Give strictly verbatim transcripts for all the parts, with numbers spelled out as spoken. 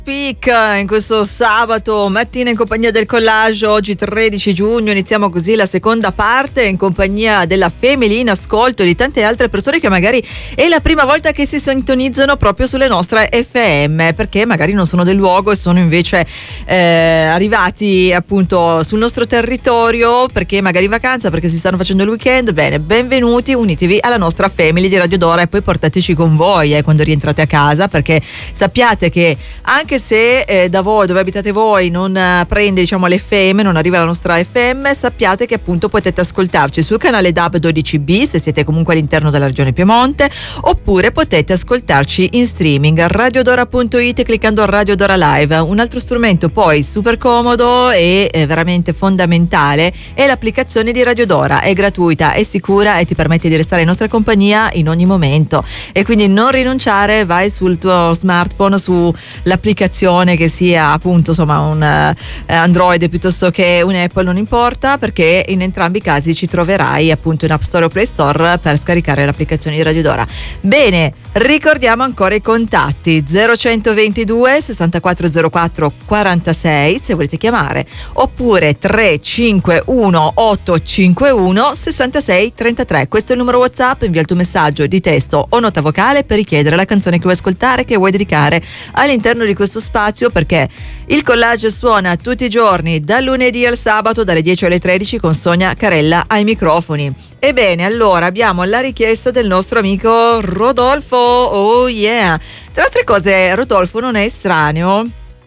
Speak in questo sabato mattina in compagnia del Collage. Oggi tredici giugno iniziamo così la seconda parte in compagnia della Family in ascolto e di tante altre persone che magari è la prima volta che si sintonizzano proprio sulle nostre F M, perché magari non sono del luogo e sono invece eh, arrivati appunto sul nostro territorio perché magari in vacanza, perché si stanno facendo il weekend. Bene, benvenuti, unitevi alla nostra Family di Radio Dora e poi portateci con voi eh, quando rientrate a casa, perché sappiate che anche Anche se eh, da voi, dove abitate voi, non eh, prende diciamo l'F M, non arriva la nostra F M, sappiate che appunto potete ascoltarci sul canale D A B dodici B se siete comunque all'interno della regione Piemonte, oppure potete ascoltarci in streaming radiodora punto it cliccando Radio Dora Live. Un altro strumento poi super comodo e eh, veramente fondamentale è l'applicazione di Radio Dora. È gratuita, è sicura e ti permette di restare in nostra compagnia in ogni momento, e quindi non rinunciare. Vai sul tuo smartphone, sull'applicazione che sia appunto insomma un uh, Android piuttosto che un Apple, non importa, perché in entrambi i casi ci troverai appunto in App Store o Play Store per scaricare l'applicazione di Radio Dora. Bene, ricordiamo ancora i contatti: zero centoventidue sessantaquattro zero quattro quarantasei se volete chiamare, oppure tre cinque uno otto cinque uno sessantasei trentatré. Questo è il numero WhatsApp. Invia il tuo messaggio di testo o nota vocale per richiedere la canzone che vuoi ascoltare, che vuoi dedicare all'interno di questo spazio, perché il Collage suona tutti i giorni dal lunedì al sabato dalle dieci alle tredici con Sonia Carella ai microfoni. Ebbene, allora abbiamo la richiesta del nostro amico Rodolfo. Oh yeah! Tra altre cose, Rodolfo non è estraneo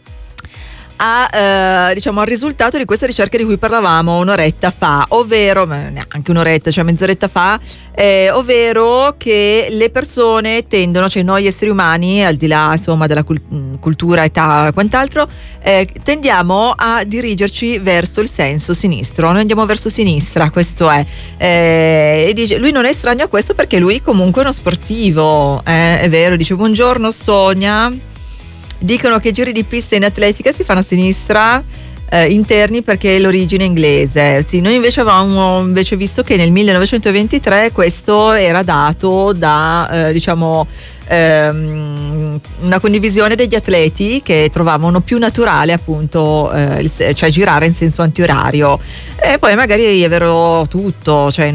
a, eh, diciamo, al risultato di questa ricerca di cui parlavamo un'oretta fa, ovvero neanche un'oretta, cioè mezz'oretta fa, eh, ovvero che le persone tendono, cioè noi esseri umani, al di là insomma della cult- cultura, età, quant'altro, eh, tendiamo a dirigerci verso il senso sinistro. Noi andiamo verso sinistra, questo è. Eh, e dice, lui non è estraneo a questo perché lui comunque è uno sportivo, eh, è vero. Dice: buongiorno Sonia. Dicono che i giri di pista in atletica si fanno a sinistra eh, interni perché è l'origine inglese. Sì, noi invece avevamo invece visto che nel millenovecentoventitré questo era dato da eh, diciamo ehm, una condivisione degli atleti che trovavano più naturale appunto eh, il, cioè girare in senso antiorario. E poi magari è vero tutto, cioè